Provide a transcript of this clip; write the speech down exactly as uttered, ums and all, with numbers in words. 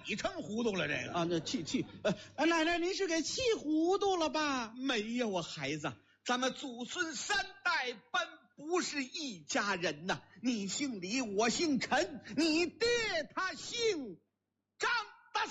你成糊涂了这个啊，那气气，呃，奶奶您是给气糊涂了吧？ 没有啊，孩子，咱们祖孙三代本不是一家人呐。你姓李，我姓陈，你爹他姓张。